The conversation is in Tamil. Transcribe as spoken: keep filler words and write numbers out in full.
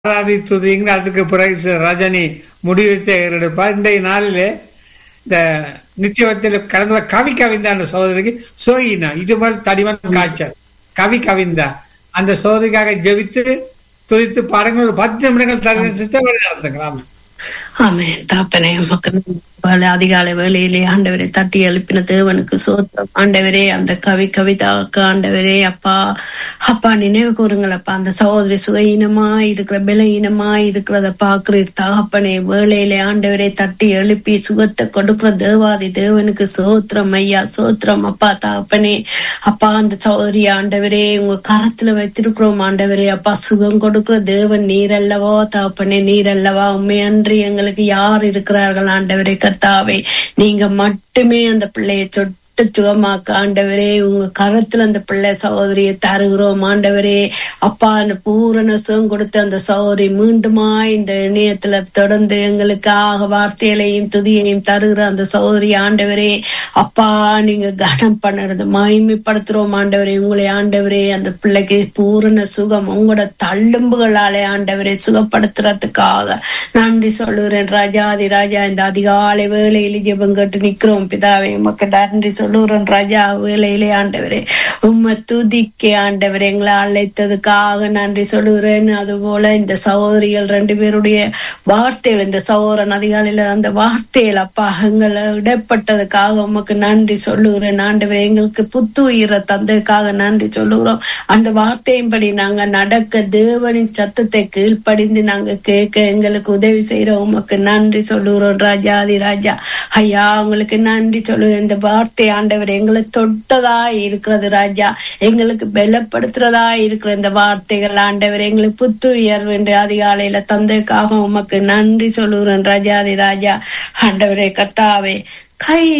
ஆராதித்துதீங்க. அதுக்கு பிறகு ரஜினி முடிவு எடுப்பார். இன்றைய நாளிலே இந்த நித்தியவத்தில் கடந்த கவி கவிந்தா அந்த சோதரிக்கு சோயினா இதுபோல் தடிவன் காய்ச்சல் கவி கவிந்தா அந்த சோதரிக்காக ஜெபித்து துதித்து பாருங்கள். ஒரு பத்து நிமிடங்கள் தருகிற சிஸ்டம் நடத்துக்கலாம். ஆமே தாப்பனே மக்கள் அதிகாலை வேளையிலே ஆண்டவரை தட்டி எழுப்பின தேவனுக்கு சோத்திரம். ஆண்டவரே அந்த கவி கவிதாக்கு ஆண்டவரே அப்பா அப்பா நினைவு கூறுங்கள் அப்பா. அந்த சகோதரி சுகையினமா இருக்கிற பலஹீனமா இருக்கிறத பாக்குற தகப்பனே வேளையிலே ஆண்டவரை தட்டி எழுப்பி சுகத்தை கொடுக்கிற தேவாதி தேவனுக்கு சோத்திரம் ஐயா சோத்திரம் அப்பா தகப்பனே அப்பா. அந்த சகோதரி ஆண்டவரே உங்க கரத்துல வைத்திருக்கிறோம் ஆண்டவரே அப்பா. சுகம் கொடுக்கிற தேவன் நீரல்லவா தகப்பனே நீரல்லவா. உண்மையன்றி எங்களுக்கு யார் இருக்கிறார்கள் ஆண்டவரே கர்த்தாவே. நீங்க மட்டுமே அந்த பிள்ளையை சொட்டு சுகமாக்க ஆண்டவரே. உங்க கரத்துல அந்த பிள்ளை சகோதரியை தருகிறோம் ஆண்டவரே அப்பா. அந்த பூரண சுகம் கொடுத்து அந்த சகோதரி மீண்டுமா இந்த இணையத்துல தொடர்ந்து எங்களுக்காக வார்த்தைகளையும் துதியையும் தருகிற அந்த சகோதரி ஆண்டவரே அப்பா. நீங்க கனம் பண்ணுறது மகிமைப்படுத்துறோம் ஆண்டவரே உங்களை ஆண்டவரே. அந்த பிள்ளைக்கு பூரண சுகம் உங்களோட தள்ளும்புகளாலே ஆண்டவரே சுகப்படுத்துறதுக்காக நன்றி சொல்லுகிறேன் ராஜாதி ராஜா. இந்த அதிகாலை வேளையில ஜெபம் கேட்டு நிக்கிறோம் பிதாவே உமக்கு நன்றி சொல்லுகிறேன் ராஜா. வேளையிலே ஆண்டவரே உம்மை துதிக்க ஆண்டவரே எங்களை அழைத்ததுக்காக நன்றி சொல்லுகிறேன். அதுபோல இந்த சகோதரிகள் ரெண்டு பேருடைய வார்த்தைகள் இந்த சகோதரன் அதிகாலையில அந்த வார்த்தைகள் அப்பா எங்களை இடப்பட்டதுக்காக உமக்கு நன்றி சொல்லுகிறேன் ஆண்டவரே. எங்களுக்கு புத்துயிரை தந்ததுக்காக நன்றி சொல்லுகிறோம். அந்த வார்த்தையின்படி நாங்க நடக்க தேவனின் சத்தத்தை கீழ்ப்படிந்து நாங்க கேட்க எங்களுக்கு உதவி செய்யற உமக்கு நன்றி சொல்லுகிறோம் ராஜாதி ராஜா. ஐயா உங்களுக்கு நன்றி சொல்லுகிறேன். இந்த வார்த்தை ஆண்டவர் எங்களை தொட்டதா இருக்கிறது ராஜா. எங்களுக்கு பலப்படுத்துறதா இருக்கிற இந்த வார்த்தைகள் ஆண்டவர் எங்களுக்கு புத்துயர் என்று அதிகாலையில தந்ததுக்காக உமக்கு நன்றி சொல்லுகிறேன் ராஜாதி ராஜா. ஆண்டவரே கர்த்தாவே கை